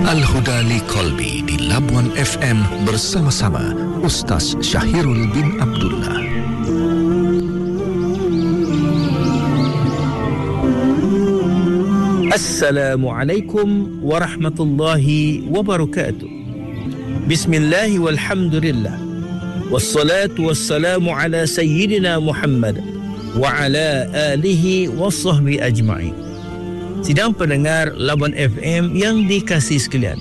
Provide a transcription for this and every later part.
Al-Huda li Qalbi di Labuan FM bersama-sama Ustaz Syahirul bin Abdullah. Assalamualaikum warahmatullahi wabarakatuh. Bismillah walhamdulillah. Wassalatu wassalamu ala sayyidina Muhammad wa ala alihi wa sahbihi ajma'in. Sidang pendengar Labuan FM yang dikasihi sekalian,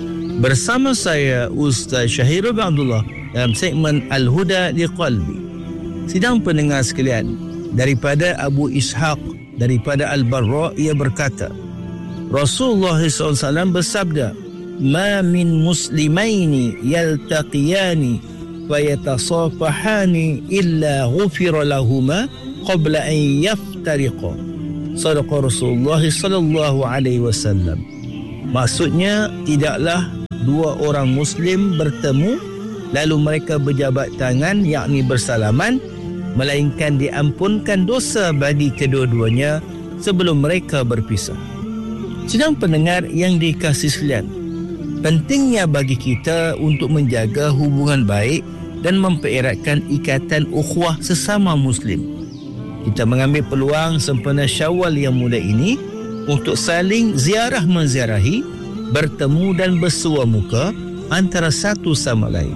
bersama saya Ustaz Syahirul bin Abdullah dalam segmen Al-Huda li Qalbi. Sidang pendengar sekalian, daripada Abu Ishaq daripada Al-Barra, ia berkata, Rasulullah SAW bersabda, "Ma min muslimaini yaltaqiyani wa yatasafahani illa ghufira lahuma qabla an yaftariqa." Sadaqa Rasulullah sallallahu alaihi wasallam. Maksudnya, tidaklah dua orang muslim bertemu lalu mereka berjabat tangan, yakni bersalaman, melainkan diampunkan dosa bagi kedua-duanya sebelum mereka berpisah. Sidang pendengar yang dikasihi sekalian, pentingnya bagi kita untuk menjaga hubungan baik dan mempereratkan ikatan ukhuwah sesama muslim. Kita mengambil peluang sempena Syawal yang muda ini untuk saling ziarah menziarahi, bertemu dan bersua muka antara satu sama lain.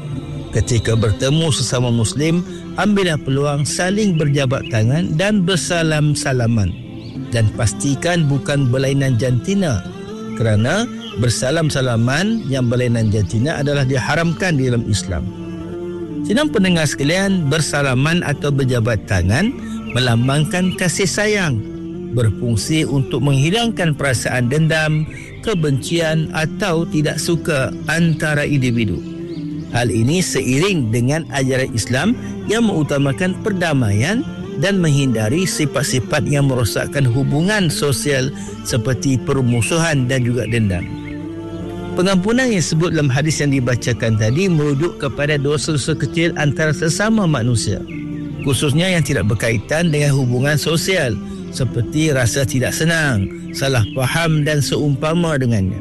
Ketika bertemu sesama muslim, ambillah peluang saling berjabat tangan dan bersalam-salaman. Dan pastikan bukan berlainan jantina, kerana bersalam-salaman yang berlainan jantina adalah diharamkan di dalam Islam. Sidang pendengar sekalian, bersalaman atau berjabat tangan melambangkan kasih sayang, berfungsi untuk menghilangkan perasaan dendam, kebencian atau tidak suka antara individu. Hal ini seiring dengan ajaran Islam yang mengutamakan perdamaian dan menghindari sifat-sifat yang merosakkan hubungan sosial seperti permusuhan dan juga dendam. Pengampunan yang disebut dalam hadis yang dibacakan tadi merujuk kepada dosa-dosa kecil antara sesama manusia, khususnya yang tidak berkaitan dengan hubungan sosial seperti rasa tidak senang, salah faham dan seumpama dengannya.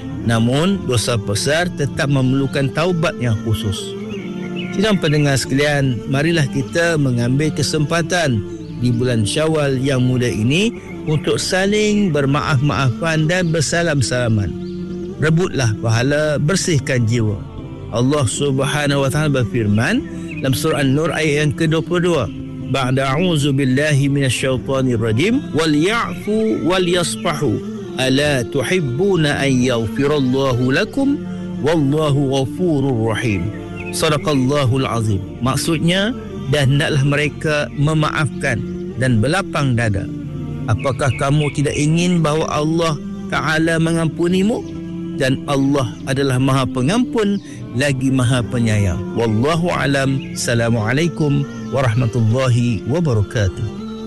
Namun, dosa besar tetap memerlukan taubat yang khusus. Sidang pendengar sekalian, marilah kita mengambil kesempatan di bulan Syawal yang muda ini untuk saling bermaaf-maafan dan bersalam-salaman. Rebutlah pahala, bersihkan jiwa. Allah Subhanahu wa taala berfirman dalam surah An-Nur ayat yang ke-22, ba'da a'udzu billahi minasyaitonir rajim, wal ya'fu wal yasfahu ala tuhibbuna an yaghfirallahu lakum wallahu ghafurur rahim. Sadaqallahul azim. Maksudnya, dan hendaklah mereka memaafkan dan berlapang dada. Apakah kamu tidak ingin bahawa Allah Ta'ala mengampunimu? Dan Allah adalah Maha Pengampun lagi Maha Penyayang. Wallahu alam. Assalamualaikum warahmatullahi wabarakatuh.